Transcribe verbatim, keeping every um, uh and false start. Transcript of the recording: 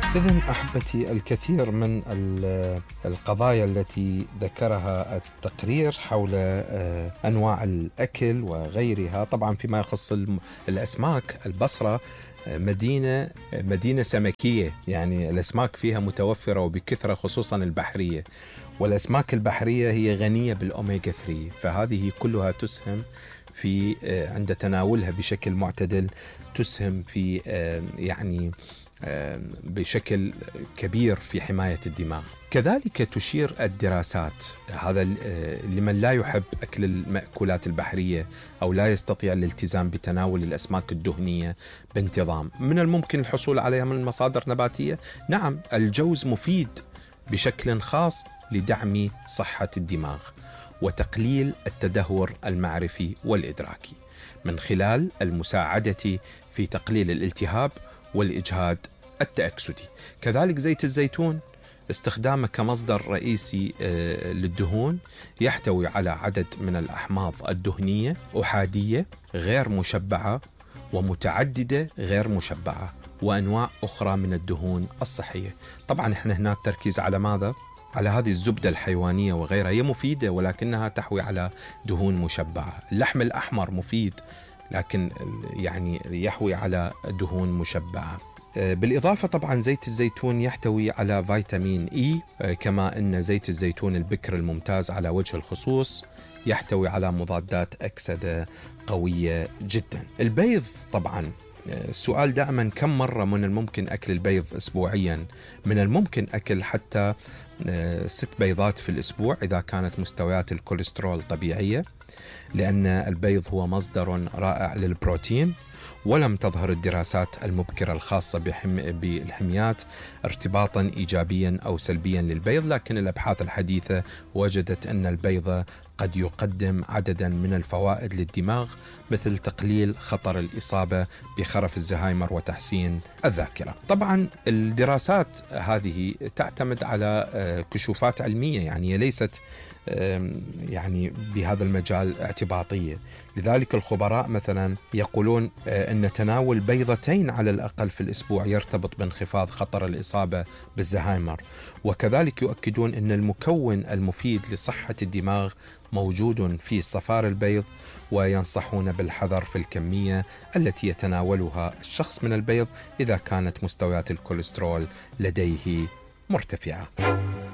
إذن أحبتي، الكثير من القضايا التي ذكرها التقرير حول أنواع الأكل وغيرها، طبعا فيما يخص الأسماك، البصرة مدينة مدينة سمكية، يعني الأسماك فيها متوفرة وبكثرة، خصوصا البحرية، والأسماك البحرية هي غنية بالأوميغا ثلاثة، فهذه كلها تسهم في عند تناولها بشكل معتدل تسهم في يعني بشكل كبير في حماية الدماغ. كذلك تشير الدراسات، هذا لمن لا يحب أكل المأكولات البحرية أو لا يستطيع الالتزام بتناول الأسماك الدهنية بانتظام، من الممكن الحصول عليها من مصادر نباتية. نعم، الجوز مفيد بشكل خاص لدعم صحة الدماغ وتقليل التدهور المعرفي والإدراكي من خلال المساعدة في تقليل الالتهاب والإجهاد التأكسدي. كذلك زيت الزيتون استخدامه كمصدر رئيسي للدهون يحتوي على عدد من الأحماض الدهنية أحادية غير مشبعة ومتعددة غير مشبعة وأنواع أخرى من الدهون الصحية. طبعا احنا هنا التركيز على ماذا؟ على هذه الزبدة الحيوانية وغيرها، هي مفيدة ولكنها تحوي على دهون مشبعة. اللحم الأحمر مفيد لكن يعني يحوي على دهون مشبعة. بالإضافة طبعا زيت الزيتون يحتوي على فيتامين إي، كما أن زيت الزيتون البكر الممتاز على وجه الخصوص يحتوي على مضادات أكسدة قوية جدا. البيض طبعا، السؤال دائما كم مرة من الممكن أكل البيض أسبوعيا؟ من الممكن أكل حتى ست بيضات في الأسبوع إذا كانت مستويات الكوليسترول طبيعية، لأن البيض هو مصدر رائع للبروتين، ولم تظهر الدراسات المبكرة الخاصة بحم... بالحميات ارتباطا إيجابيا أو سلبيا للبيض، لكن الأبحاث الحديثة وجدت أن البيض قد يقدم عددا من الفوائد للدماغ، مثل تقليل خطر الإصابة بخرف الزهايمر وتحسين الذاكرة. طبعا الدراسات هذه تعتمد على كشوفات علمية، يعني ليست يعني بهذا المجال اعتباطية. لذلك الخبراء مثلا يقولون أن تناول بيضتين على الأقل في الأسبوع يرتبط بانخفاض خطر الإصابة بالزهايمر، وكذلك يؤكدون أن المكون المفيد لصحة الدماغ موجود في صفار البيض، وينصحون بالحذر في الكمية التي يتناولها الشخص من البيض إذا كانت مستويات الكوليسترول لديه مرتفعة.